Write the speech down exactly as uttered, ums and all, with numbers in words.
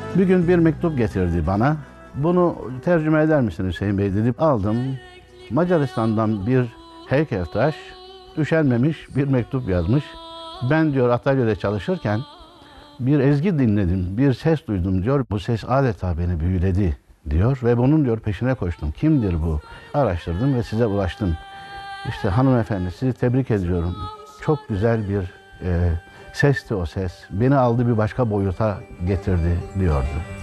Bir gün bir mektup getirdi bana. Bunu tercüme eder misin Hüseyin Bey dedim. Aldım. Macaristan'dan bir heykeltıraş üşenmemiş bir mektup yazmış. Ben diyor atölyede çalışırken bir ezgi dinledim, bir ses duydum diyor. Bu ses adeta beni büyüledi diyor ve bunun diyor peşine koştum. Kimdir bu? Araştırdım ve size ulaştım. İşte hanımefendi sizi tebrik ediyorum. Çok güzel bir e, sesti o ses. Beni aldı bir başka boyuta getirdi diyordu.